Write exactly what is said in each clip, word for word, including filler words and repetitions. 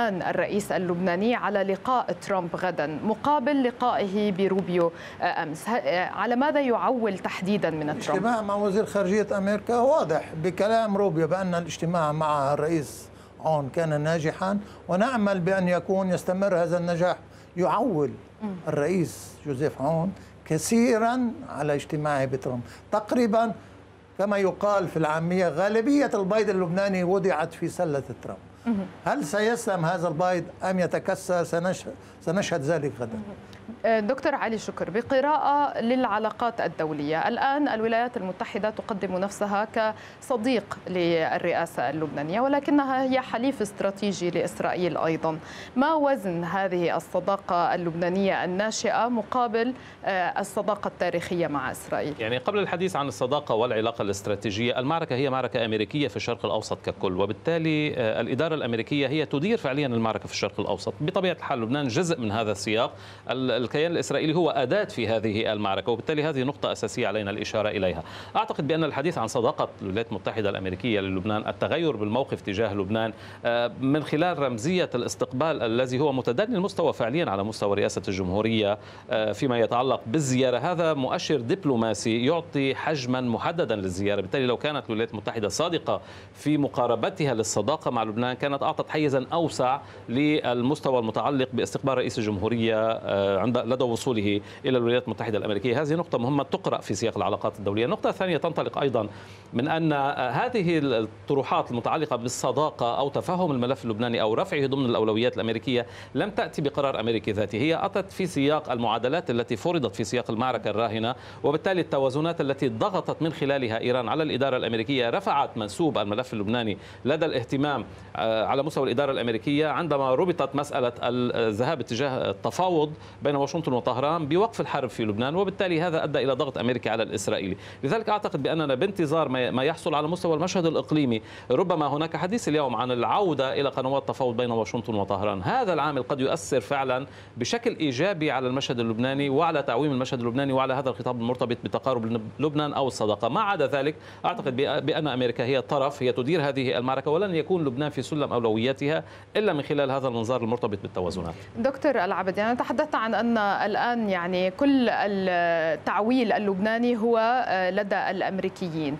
لبنان الرئيس اللبناني على لقاء ترامب غدا مقابل لقائه بروبيو أمس. على ماذا يعول تحديدا من ترامب؟ الاجتماع مع وزير خارجية أمريكا واضح بكلام روبيو بأن الاجتماع مع الرئيس عون كان ناجحا، ونأمل بأن يكون يستمر هذا النجاح. يعول الرئيس جوزيف عون كثيرا على اجتماعه بترامب. تقريبا كما يقال في العامية غالبية البيض اللبناني وضعت في سلة ترامب. هل سيسلم هذا البيض أم يتكسر؟ سنشهد ذلك غدا. دكتور علي شكر، بقراءة للعلاقات الدولية الآن الولايات المتحدة تقدم نفسها كصديق للرئاسة اللبنانية، ولكنها هي حليف استراتيجي لإسرائيل أيضا. ما وزن هذه الصداقة اللبنانية الناشئة مقابل الصداقة التاريخية مع إسرائيل؟ يعني قبل الحديث عن الصداقة والعلاقة الاستراتيجية، المعركة هي معركة أمريكية في الشرق الأوسط ككل، وبالتالي الإدارة الأمريكية هي تدير فعليا المعركة في الشرق الأوسط. بطبيعة الحال لبنان جزء من هذا السياق، الكيان الإسرائيلي هو أداة في هذه المعركة، وبالتالي هذه نقطة أساسية علينا الإشارة إليها. أعتقد بأن الحديث عن صداقة الولايات المتحدة الأمريكية للبنان، التغير بالموقف تجاه لبنان من خلال رمزية الاستقبال الذي هو متدني المستوى فعليا على مستوى رئاسة الجمهورية فيما يتعلق بالزيارة، هذا مؤشر دبلوماسي يعطي حجما محددا للزيارة. بالتالي لو كانت الولايات المتحدة صادقة في مقاربتها للصداقة مع لبنان كانت أعطت حيزا أوسع للمستوى المتعلق باستقبال رئيس الجمهورية عند لدى وصوله إلى الولايات المتحدة الأمريكية. هذه نقطة مهمة تقرأ في سياق العلاقات الدولية. النقطة الثانية تنطلق أيضا من أن هذه الطروحات المتعلقة بالصداقة أو تفهم الملف اللبناني أو رفعه ضمن الأولويات الأمريكية لم تأتي بقرار أمريكي ذاتي، هي أتت في سياق المعادلات التي فرضت في سياق المعركة الراهنة، وبالتالي التوازنات التي ضغطت من خلالها إيران على الإدارة الأمريكية رفعت منسوب الملف اللبناني لدى الاهتمام على مستوى الإدارة الأمريكية عندما ربطت مسألة الذهاب اتجاه التفاوض بين واشنطن وطهران بوقف الحرب في لبنان، وبالتالي هذا أدى إلى ضغط أمريكي على الإسرائيلي. لذلك أعتقد بأننا بانتظار ما يحصل على مستوى المشهد الإقليمي. ربما هناك حديث اليوم عن العودة إلى قنوات تفاوض بين واشنطن وطهران. هذا العامل قد يؤثر فعلا بشكل إيجابي على المشهد اللبناني وعلى تعويم المشهد اللبناني وعلى هذا الخطاب المرتبط بتقارب لبنان أو الصداقة. ما عدا ذلك أعتقد بأن أمريكا هي طرف، هي تدير هذه المعركة، ولن يكون لبنان في سلم أولوياتها إلا من خلال هذا المنظار المرتبط بالتوازنات. دكتور العبد، يعني تحدثت عن أن الآن يعني كل التعويل اللبناني هو لدى الأمريكيين.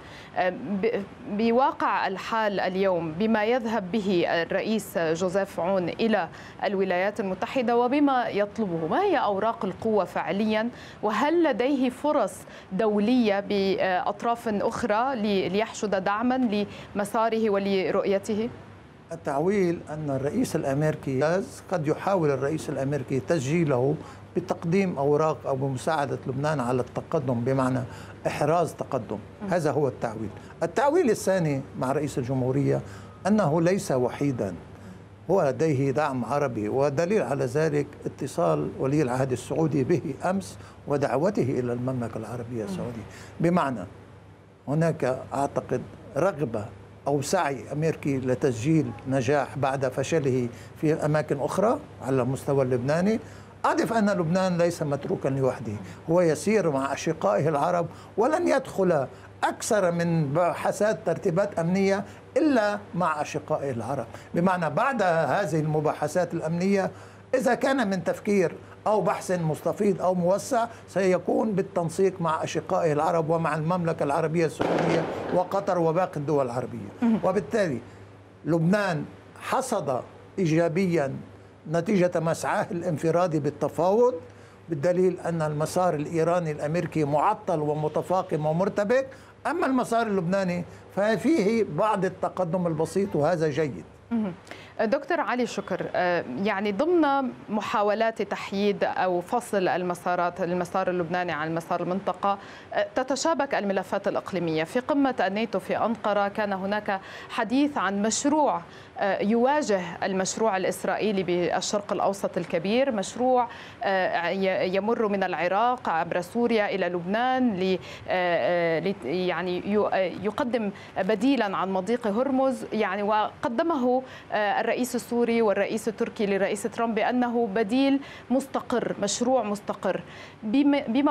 بواقع الحال اليوم بما يذهب به الرئيس جوزيف عون إلى الولايات المتحدة وبما يطلبه، ما هي أوراق القوة فعليا؟ وهل لديه فرص دولية بأطراف أخرى ليحشد دعما لمساره ولرؤيته؟ التعويل أن الرئيس الأمريكي قد يحاول الرئيس الأمريكي تسجيله بتقديم أوراق أو بمساعدة لبنان على التقدم، بمعنى إحراز تقدم. هذا هو التعويل. التعويل الثاني مع رئيس الجمهورية أنه ليس وحيدا، هو لديه دعم عربي، ودليل على ذلك اتصال ولي العهد السعودي به أمس ودعوته إلى المملكة العربية السعودية. بمعنى هناك أعتقد رغبة أو سعي أمريكي لتسجيل نجاح بعد فشله في أماكن أخرى على المستوى اللبناني. أضف أن لبنان ليس متروكا لوحده، هو يسير مع أشقائه العرب، ولن يدخل أكثر من مباحثات ترتيبات أمنية إلا مع أشقائه العرب. بمعنى بعد هذه المباحثات الأمنية إذا كان من تفكير أو بحث مستفيض أو موسع سيكون بالتنسيق مع أشقائه العرب ومع المملكة العربية السعودية وقطر وباقي الدول العربية. وبالتالي لبنان حصد إيجابيا نتيجة مسعاه الانفرادي بالتفاوض، بالدليل أن المسار الإيراني الأمريكي معطل ومتفاقم ومرتبك، أما المسار اللبناني ففيه بعض التقدم البسيط وهذا جيد. دكتور علي شكر، يعني ضمن محاولات تحييد أو فصل المسارات المسار اللبناني عن مسار المنطقة تتشابك الملفات الإقليمية. في قمة الناتو في أنقرة كان هناك حديث عن مشروع يواجه المشروع الإسرائيلي بالشرق الأوسط الكبير، مشروع يمر من العراق عبر سوريا إلى لبنان لي يعني يقدم بديلا عن مضيق هرمز، يعني وقدمه الرئيس السوري والرئيس التركي للرئيس ترامب بأنه بديل مستقر، مشروع مستقر. بما